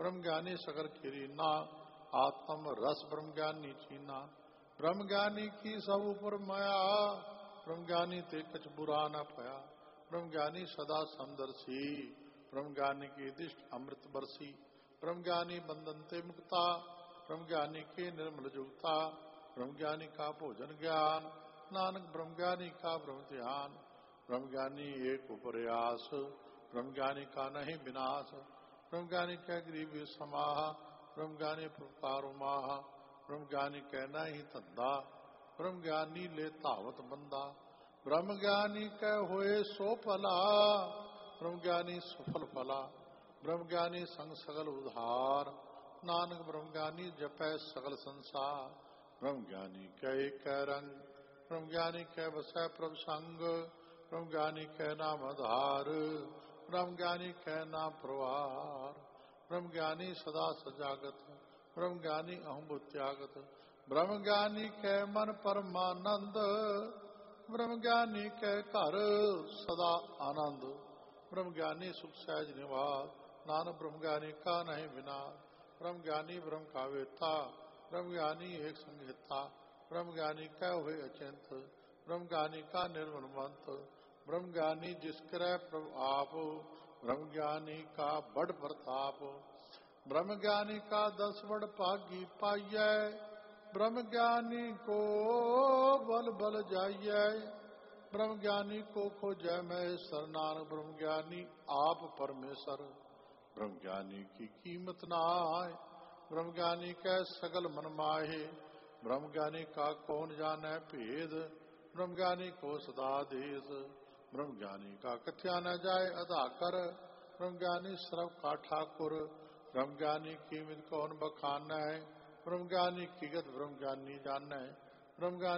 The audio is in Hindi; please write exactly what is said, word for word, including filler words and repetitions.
ब्रह्मज्ञानी सगर खीरीना, आत्म रस ब्रह्मज्ञानी चीना। ब्रह्मज्ञानी की सब ऊपर माया, ब्रह्मज्ञानी ते कछ बुरा न पाया। ब्रह्मज्ञानी सदा समदर्शी, ब्रह्मज्ञानी की दिष्ट अमृत बरसी। ब्रह्मज्ञानी बंधनते मुक्ता, ब्रह्मज्ञानी के निर्मल जुगता। ब्रह्मज्ञानी का भोजन ज्ञान, नानक ब्रह्मज्ञानी का ब्रह्म ध्यान। ब्रह्मज्ञानी एक उपरयास, ब्रह्मज्ञानी का नहीं विनाश। ब्रह्मज्ञानी क्या गरीब समाह, ब्रह्मज्ञानी प्रकारो माह। ब्रह्मज्ञानी कहना ही धंधा, ब्रह्मज्ञानी ले तावत बंदा। ब्रह्मज्ञानी कह होए सो फला, ब्रह्मज्ञानी सुफल फला। ब्रह्मज्ञानी संग सगल उधार, नानक ब्रह्मज्ञानी जपै सगल संसार। ब्रह्मज्ञानी कह कह रंग, ब्रह्मज्ञानी कह बसै प्रभु संग। ब्रह्मज्ञानी कह नाम आधार, ब्रह्मज्ञानी कह नाम प्रवार। ब्रह्मज्ञानी सदा सजागत, ब्रह्मज्ञानी अहम त्यागत। ब्रह्मज्ञानी कह मन परमानंद, ब्रह्मज्ञानी कह घर सदा आनंद। ब्रह्मज्ञानी सुख सहज निवास, नानक ब्रह्मज्ञानी का नहीं विनाश। ब्रह्मज्ञानी ब्रह्म का वेत्ता, ब्रह्मज्ञानी एक संहिता। ब्रह्मज्ञानी कह हुए अचिंत, ब्रह्मज्ञानी का निर्मल मंत। ब्रह्मज्ञानी जिसकरै प्रभु आप, ब्रह्मज्ञानी का बड़ प्रताप। ब्रह्मज्ञानी का दस बड़ भागी पाइयै, ब्रह्मज्ञानी को बल बल जाइयै। ब्रह्मज्ञानी को खोजै महेश्वर, नानक ब्रह्मज्ञानी आप परमेश्वर। ब्रह्मज्ञानी की कीमत नाय, ब्रह्मज्ञानी कै सगल मन माहे। ब्रह्मज्ञानी का कौन जाने भेद, ब्रह्मज्ञानी को सदा देश। ब्रह्मज्ञानी का कथ्या न जाए अधाकर, ब्रह्मज्ञानी सर्व का ठाकुर। ब्रह्मज्ञानी कीमत कौन बखान है, ब्रह्मज्ञानी की गत ब्रह्मज्ञानी जाने। ब्रह्मज्ञानी